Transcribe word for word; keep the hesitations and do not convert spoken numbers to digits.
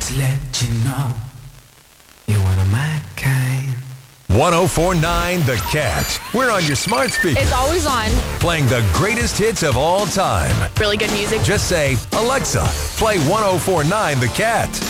Just let you know you're one of my kind. one oh four point nine The Cat. We're on your smart speaker. It's always on. Playing the greatest hits of all time. Really good music. Just say, Alexa, play one oh four point nine The Cat.